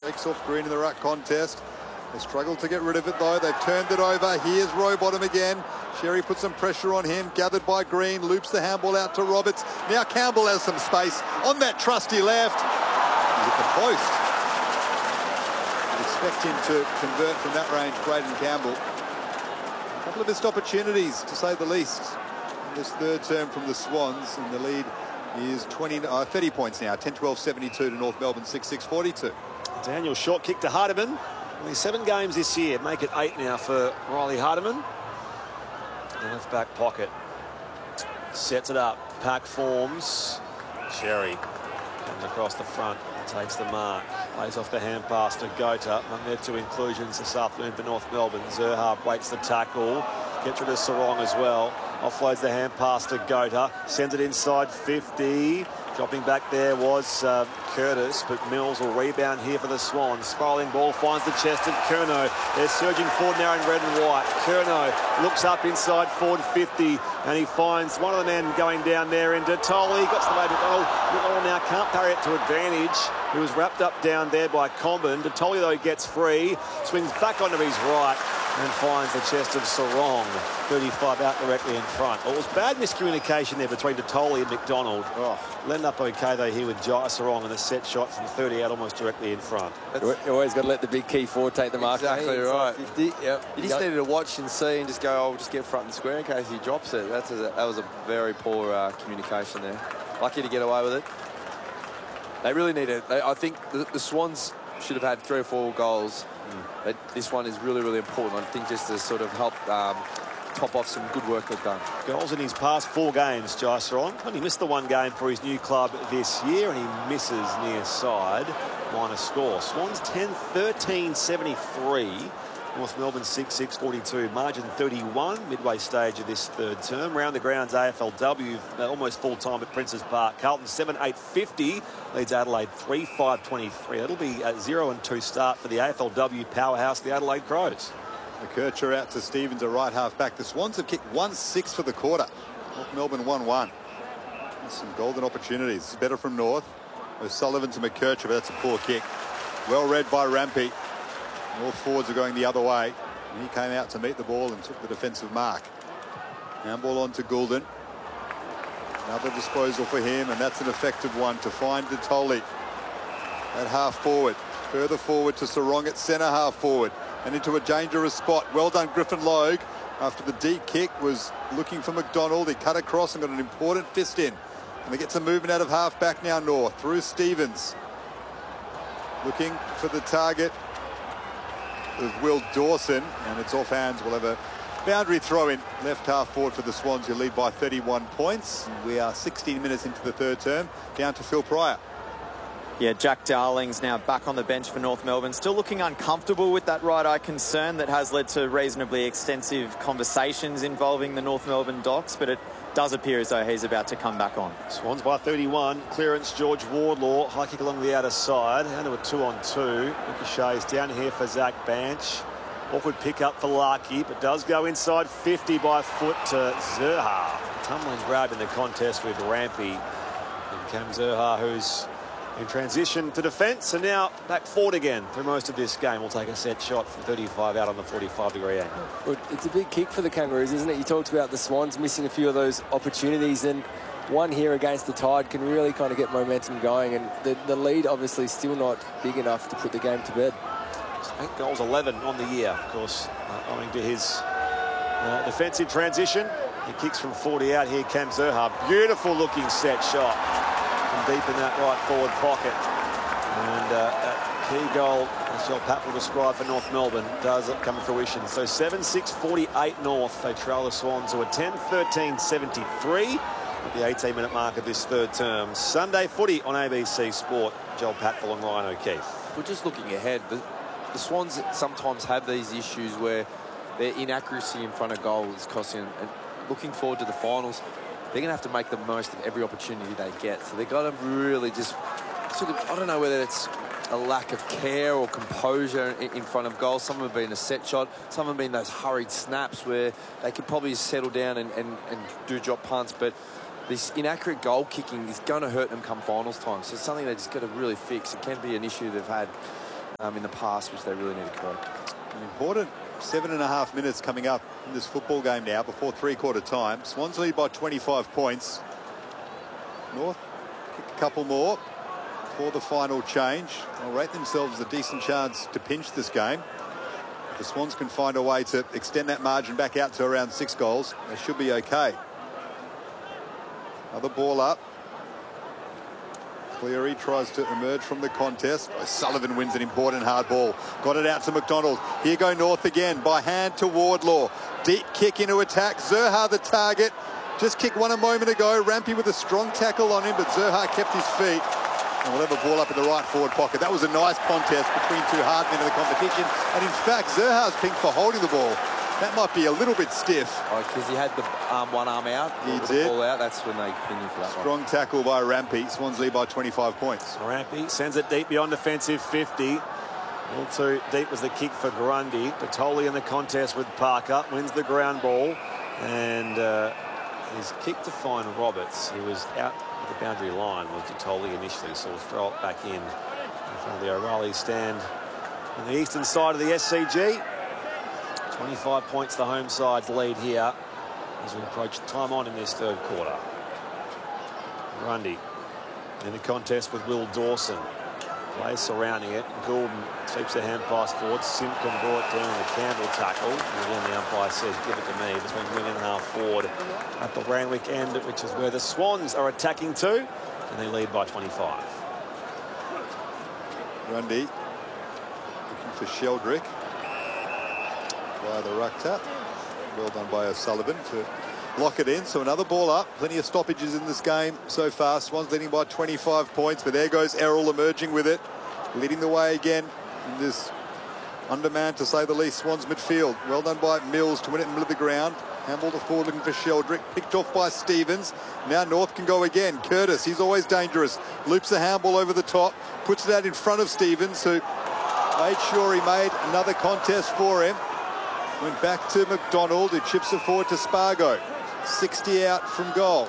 Breaks off Green in the ruck contest. They struggled to get rid of it though. They've turned it over. Here's Rowbottom again. Sherry puts some pressure on him. Gathered by Green. Loops the handball out to Roberts. Now Campbell has some space on that trusty left. He's at the post. Expect him to convert from that range, Braden Campbell. A couple of missed opportunities, to say the least, in this third term from the Swans, and the lead is 30 points now. 10-12-72 to North Melbourne, 6-6-42. Daniel short kick to Hardiman. Only 7 games this year. Make it 8 now for Riley Hardiman. Left back pocket. Sets it up. Pack forms. Sherry comes across the front and takes the mark. Plays off the hand pass to Gota. Among their 2 inclusions this afternoon for North Melbourne. Zerha breaks the tackle. Gets rid of Sarong as well. Offloads the hand pass to Gota. Sends it inside 50. Dropping back there was Curtis, but Mills will rebound here for the Swans. Spiralling ball finds the chest of Curnow. They're surging forward now in red and white. Curnow looks up inside forward 50, and he finds one of the men going down there into Tolley. Got the way to go. McDonald now can't parry it to advantage. He was wrapped up down there by Comben. Tolley, though, gets free. Swings back onto his right and finds the chest of Sarong. 35 out directly in front. Well, it was bad miscommunication there between Tolley and McDonald. Ended up okay, though, here with Jai Sarong and a set shot from 30 out almost directly in front. You always got to let the big key forward take the mark. Exactly right. 50. Yep. You just needed to watch and see and just go, oh, just get front and square in case he drops it. That was a very poor communication there. Lucky to get away with it. They really need it. I think the Swans should have had 3 or 4 goals. But this one is really, really important. I think just to sort of help top off some good work they've done. Goals in his past 4 games, Jai Sarong. Only missed the 1 game for his new club this year, and he misses near side. Minor score. Swans 10-13-73. North Melbourne 6-6-42. Margin 31, midway stage of this third term. Round the grounds AFLW, almost full time at Princes Park. Carlton 7-8-50. Leads Adelaide 3-5-23. That'll be a 0-2 start for the AFLW powerhouse, the Adelaide Crows. McKercher out to Stevens, a right half back. The Swans have kicked 1-6 for the quarter. North Melbourne 1-1. Some golden opportunities. It's better from North. O'Sullivan to McKercher, but that's a poor kick. Well read by Rampy. North forwards are going the other way. And he came out to meet the ball and took the defensive mark. Handball on to Goulden. Another disposal for him, and that's an effective one to find Tolley at half forward. Further forward to Sarong at centre half forward. And into a dangerous spot. Well done, Griffin Logue. After the deep kick, was looking for McDonald. He cut across and got an important fist in. And they get some movement out of half back now North. Through Stevens. Looking for the target of Will Dawson. And it's off hands. We'll have a boundary throw in. Left half forward for the Swans, who lead by 31 points. And we are 16 minutes into the third term. Down to Phil Pryor. Yeah, Jack Darling's now back on the bench for North Melbourne. Still looking uncomfortable with that right eye concern that has led to reasonably extensive conversations involving the North Melbourne Docs, but it does appear as though he's about to come back on. Swans by 31. Clearance, George Wardlaw. High kick along the outer side. Down to a 2-on-2. Ricochet's down here for Zach Banch. Awkward pick up for Larkey, but does go inside 50 by foot to Zerha. Tumbling grab in the contest with Rampy. And Cam Zerha, who's in transition to defence, and now back forward again for most of this game. We'll take a set shot from 35 out on the 45-degree angle. Well, it's a big kick for the Kangaroos, isn't it? You talked about the Swans missing a few of those opportunities, and one here against the Tide can really kind of get momentum going, and the lead obviously still not big enough to put the game to bed. 8 goals, 11 on the year, of course, owing to his defensive transition. He kicks from 40 out here, Cam Zerha. Beautiful looking set shot from deep in that right forward pocket. And that key goal, as Joel Pat will describe for North Melbourne, does come to fruition. So 7-6-48 North. They trail the Swans to a 10-13-73 at the 18-minute mark of this third term. Sunday footy on ABC Sport. Joel Patfull and Ryan O'Keefe. We're just looking ahead. The Swans sometimes have these issues where their inaccuracy in front of goal is costing them. And looking forward to the finals, they're going to have to make the most of every opportunity they get. So they've got to really just sort of, I don't know whether it's a lack of care or composure in front of goal. Some have been a set shot. Some have been those hurried snaps where they could probably settle down and do drop punts. But this inaccurate goal kicking is going to hurt them come finals time. So it's something they just got to really fix. It can be an issue they've had in the past, which they really need to correct. An important 7.5 minutes coming up in this football game now before three-quarter time. Swans lead by 25 points. North kick a couple more for the final change. They'll rate themselves a decent chance to pinch this game. If the Swans can find a way to extend that margin back out to around 6 goals, they should be okay. Another ball up. Cleary tries to emerge from the contest. Sullivan wins an important hard ball. Got it out to McDonald. Here go North again by hand to Wardlaw. Deep kick into attack. Zurhaar the target. Just kicked one a moment ago. Rampy with a strong tackle on him, but Zurhaar kept his feet. And we'll have a ball up in the right forward pocket. That was a nice contest between two hard men of the competition. And in fact, Zurhaar's pinged for holding the ball. That might be a little bit stiff. Oh, because he had the one arm out. He did. did. The ball out. That's when they pin you for that Strong one. tackle by Rampy. Swans lead by 25 points. Rampy sends it deep beyond defensive 50. All too deep was the kick for Grundy. Patoli in the contest with Parker. Wins the ground ball. And his kick to find Roberts. He was out at the boundary line was Patoli initially. So we'll throw it back in front of the O'Reilly stand on the eastern side of the SCG. 25 points the home side's lead here as we approach time on in this third quarter. Grundy in the contest with Will Dawson. Players surrounding it. Goulden sweeps the hand pass forward. Simpkin brought down the Campbell tackle. And again, the umpire says, give it to me, between wing and half forward at the Randwick end, which is where the Swans are attacking to. And they lead by 25. Grundy looking for Sheldrick. By the ruck tap. Well done by O'Sullivan to lock it in. So another ball up. Plenty of stoppages in this game so far. Swans leading by 25 points, but there goes Errol emerging with it. Leading the way again in this undermanned, to say the least, Swans midfield. Well done by Mills to win it in the middle of the ground. Handball to forward looking for Sheldrick. Picked off by Stevens. Now North can go again. Curtis, he's always dangerous. Loops the handball over the top. Puts it out in front of Stevens, who made sure he made another contest for him. Went back to McDonald, who chips it forward to Spargo. 60 out from goal.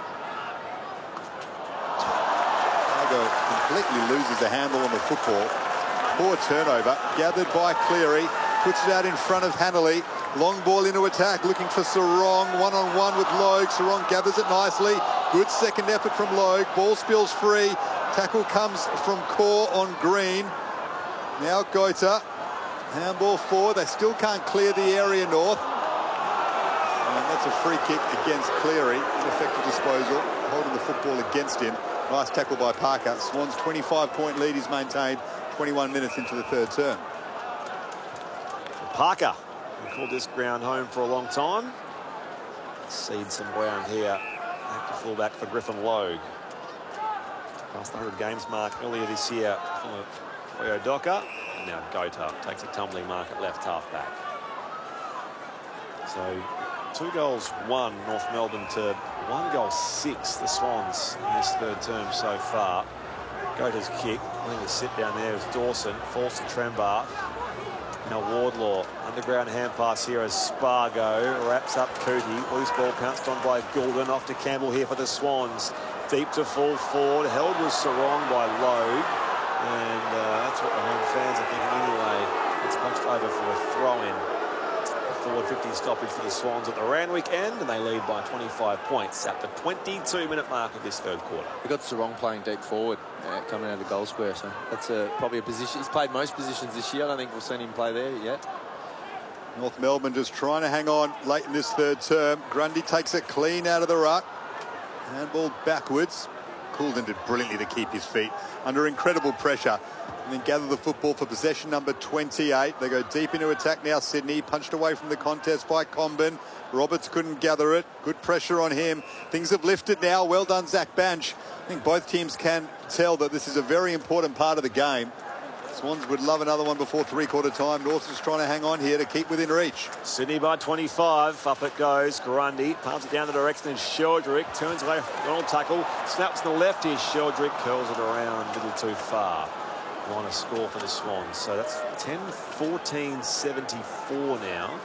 Spargo completely loses the handle on the football. Poor turnover. Gathered by Cleary. Puts it out in front of Hanley. Long ball into attack, looking for Sarong. One-on-one with Logue. Sarong gathers it nicely. Good second effort from Logue. Ball spills free. Tackle comes from Core on Green. Now Gota. Handball forward. They still can't clear the area, North. And that's a free kick against Cleary. Ineffective disposal, holding the football against him. Nice tackle by Parker. Swans' 25-point lead is maintained 21 minutes into the third term. Parker called this ground home for a long time. Cede some ground here. Active fullback for Griffin Logue. Past the 100 games mark earlier this year for Udoka. And now Gota takes a tumbling mark at left half-back. So 2 goals, 1 North Melbourne to 1 goal, 6 the Swans in this third term so far. Gota's kick, I think the sit down there is Dawson, falls to Trembarth. Now Wardlaw, underground hand pass here as Spargo wraps up Cootie. Loose ball pounced on by Goulden, off to Campbell here for the Swans. Deep to full forward, held with Sarong by Logue. And that's what the home fans are thinking anyway. It's punched over for a throw-in. Forward 50 stoppage for the Swans at the Randwick end, and they lead by 25 points at the 22-minute mark of this third quarter. We've got Sarong playing deep forward, coming out of the goal square, so that's probably a position. He's played most positions this year. I don't think we've seen him play there yet. North Melbourne just trying to hang on late in this third term. Grundy takes it clean out of the ruck. Handball backwards. Goulden did brilliantly to keep his feet under incredible pressure. And then gather the football for possession number 28. They go deep into attack now, Sydney. Punched away from the contest by Comben. Roberts couldn't gather it. Good pressure on him. Things have lifted now. Well done, Zach Banch. I think both teams can tell that this is a very important part of the game. Swans would love another one before three-quarter time. North is trying to hang on here to keep within reach. Sydney by 25. Up it goes. Grundy palms it down the direction of Sheldrick. Turns away. Donald tackle. Snaps to the left here. Sheldrick curls it around a little too far. Want to score for the Swans. So that's 10-14-74 now.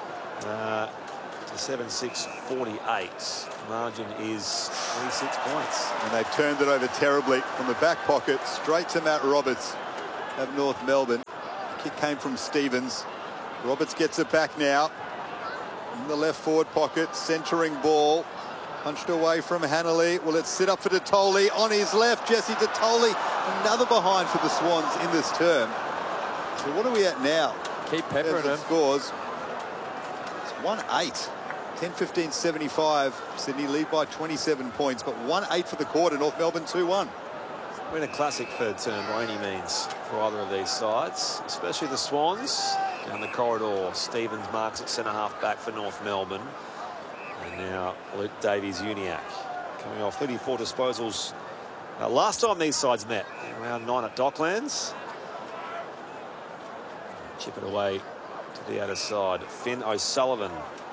To 7-6-48. Margin is 26 points. And they've turned it over terribly from the back pocket straight to Matt Roberts. of North Melbourne. The kick came from Stevens. Roberts gets it back now. In the left forward pocket, centering ball. Punched away from Hanley. Will it sit up for Detoli? On his left, Jesse Detoli. Another behind for the Swans in this term. So what are we at now? Keep peppering them. Scores. It's 1-8. 10-15-75. Sydney lead by 27 points, but 1-8 for the quarter. North Melbourne 2-1. Been a classic third term by any means for either of these sides, especially the Swans. Down the corridor, Stevens marks at centre half back for North Melbourne. And now Luke Davies-Uniacke coming off 34 disposals. Last time these sides met, round 9 at Docklands. Chip it away to the outer side. Finn O'Sullivan.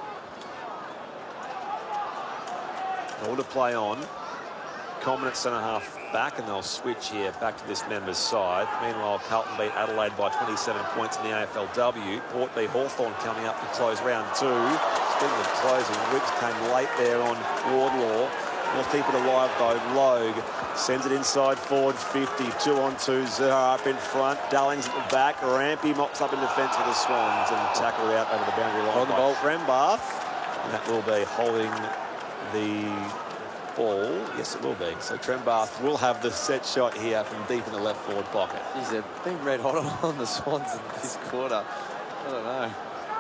All to play on. Coleman at centre half back, and they'll switch here back to this member's side. Meanwhile, Carlton beat Adelaide by 27 points in the AFLW. Port v Hawthorn coming up to close round 2. Speaking of closing, Wicks came late there on Wardlaw. We'll keep it alive though. Logue sends it inside forward 50. 2-on-2. Zahar up in front. Dallings at the back. Rampy mops up in defence for the Swans and tackled out over the boundary line On the ball. Trembath. And that will be holding the ball. Yes, it will be. So Trembath will have the set shot here from deep in the left forward pocket. Geez, they've been red hot on the Swans in this quarter. I don't know.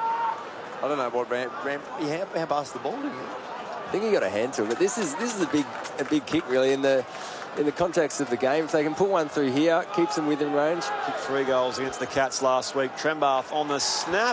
I don't know what how past the ball, didn't he? I think he got a hand to it, but this is a big kick really in the context of the game. If they can put one through here, keeps them within range. Kicked 3 goals against the Cats last week. Trembath on the snap.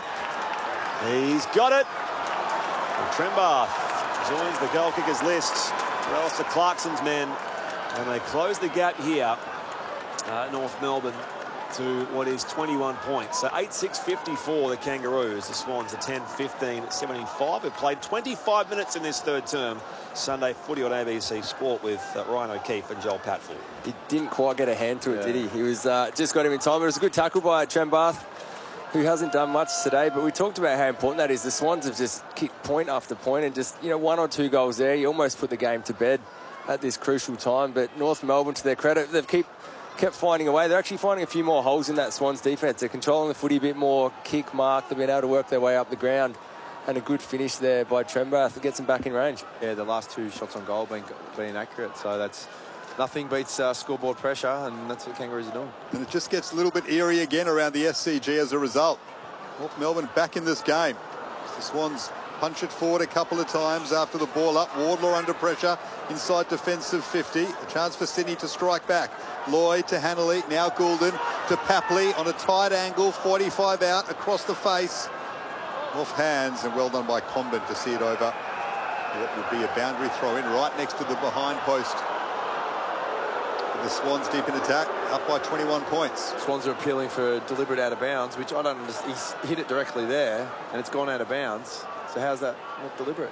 He's got it. And Trembath joins the goal kickers list. Alistair Clarkson's men, and they close the gap here at North Melbourne to what is 21 points. So 8-6-54 the Kangaroos. The Swans are 10-15-75. They've played 25 minutes in this third term. Sunday footy on ABC Sport with Ryan O'Keefe and Joel Patfull. He didn't quite get a hand to it, did he? He was just got him in time. It was a good tackle by Trembath, who hasn't done much today, but we talked about how important that is. The Swans have just kicked point after point, and just, 1 or 2 goals there, you almost put the game to bed at this crucial time. But North Melbourne, to their credit, they've kept finding a way. They're actually finding a few more holes in that Swans defence. They're controlling the footy a bit more, kick mark. They've been able to work their way up the ground, and a good finish there by Trembath that gets them back in range. Yeah, the last 2 shots on goal being inaccurate, so that's nothing beats scoreboard pressure, and that's what Kangaroos are doing. And it just gets a little bit eerie again around the SCG as a result. North Melbourne back in this game. The Swans punch it forward a couple of times after the ball up. Wardlaw under pressure inside defensive 50. A chance for Sydney to strike back. Lloyd to Hanley. Now Goulden to Papley on a tight angle. 45 out across the face. Off hands, and well done by Comben to see it over. What would be a boundary throw in right next to the behind post. The Swans deep in attack, up by 21 points. Swans are appealing for deliberate out of bounds, which I don't understand. He's hit it directly there, and it's gone out of bounds. So how's that not deliberate?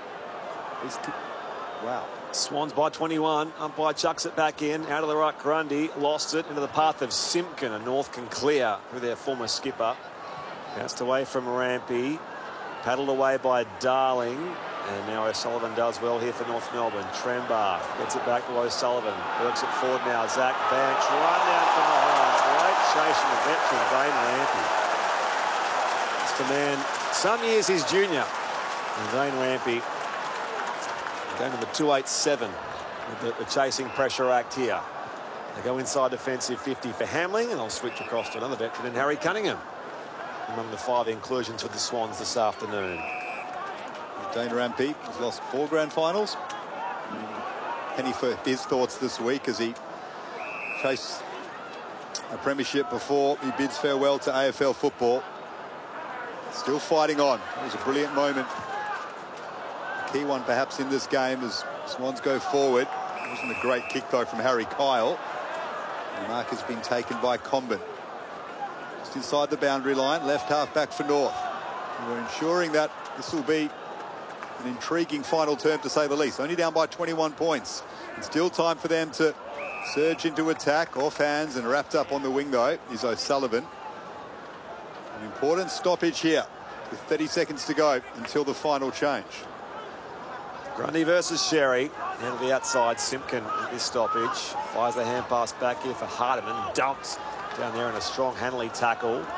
Wow. Swans by 21. Umpire chucks it back in. Out of the right, Grundy lost it into the path of Simpkin, and North can clear through their former skipper. Bounced away from Rampy. Paddled away by Darling. And now O'Sullivan does well here for North Melbourne. Trembath gets it back to O'Sullivan. Works it forward now. Zach Banks run down from behind. Great chase from the veteran, Dane Rampy. It's the man, some years his junior. And Dane Rampy going to the 287 with the chasing pressure act here. They go inside defensive 50 for Hamling, and they'll switch across to another veteran in Harry Cunningham. Among the 5 inclusions for the Swans this afternoon. Dane Rampy has lost 4 grand finals. Penny for his thoughts this week as he chased a premiership before he bids farewell to AFL football. Still fighting on. It was a brilliant moment. A key one perhaps in this game as Swans go forward. It wasn't a great kick though from Harry Kyle. The mark has been taken by Comben. Just inside the boundary line, left half back for North. And we're ensuring that this will be an intriguing final term to say the least. Only down by 21 points. And still time for them to surge into attack. Off hands and wrapped up on the wing though is O'Sullivan. An important stoppage here with 30 seconds to go until the final change. Grundy versus Sherry. Down to the outside, Simpkin with this stoppage. Fires the hand pass back here for Hardiman. Dumps Down there in a strong Hanley tackle.